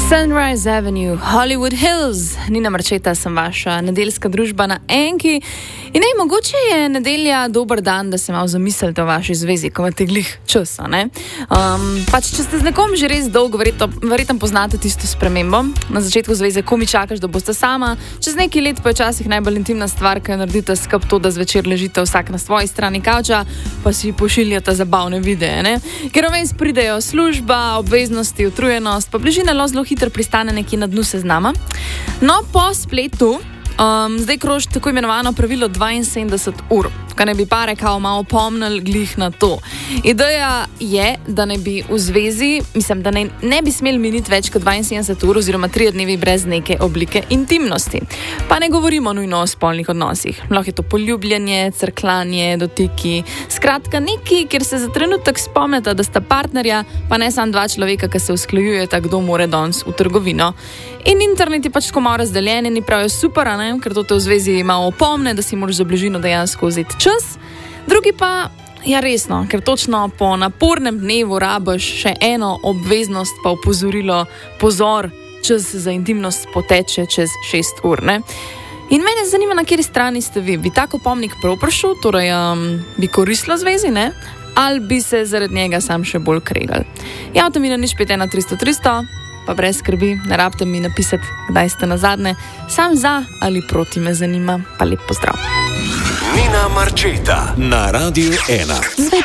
Sunrise Avenue, Hollywood Hills, Nina Marčeta, sem vaša nedeljska družba na Enki. In mogoče je nedelja dober dan, da se malo zamislite o vaši zvezi, ko imate glih čas, ne? Če ste z nekom že res dolgo, verjetno poznate tisto spremembo. Na začetku zveze komi čakaš, da boste sama, čez nekaj let pa je včasih najbolj intimna stvar, kaj naredite skup to, da zvečer ležite vsak na svoji strani kavča, pa si pošiljate zabavne videe, ne? Ker vmes pridejo služba, obveznosti, utrujenost, pa bližina zelo hitro pristane nekje na dnu seznama. No, po spletu zdaj kroži tako imenovano pravilo 72 ur, kaj ne bi pare kao malo pomnili glih na to. Ideja je, da ne bi v zvezi, da ne bi smeli miniti več kot 72 ur oziroma 3 dnevi brez neke oblike intimnosti. Pa ne govorimo nujno o spolnih odnosih. Lahko je to poljubljanje, crklanje, dotiki. Skratka, nekaj, kjer se za trenutek spomnite, da sta partnerja, pa ne samo dva človeka, ki se usklajujeta, kdo more danes v trgovino. In internet je pač tako malo razdeljen in prav je super, ne? Ker to te v zvezi malo opomne, da si moraš za bližino dejansko vzeti čas. Drugi pa, ja resno, ker točno po napornem dnevu rabiš še eno obveznost pa opozorilo, pozor, čas za intimnost poteče čez 6 ur, ne? In mene zanima, na kateri strani ste vi. Bi tako opomnik prav prišel, torej bi koristila zvezi, ne? Ali bi se zaradi njega sam še bolj kregali? Javite mi na 051 300 300, pa brez skrbi, ne rabite mi napisati, kdaj ste nazadnje. Sam za ali proti me zanima. Pa lep pozdrav. Nina Marčeta na Radiu 1.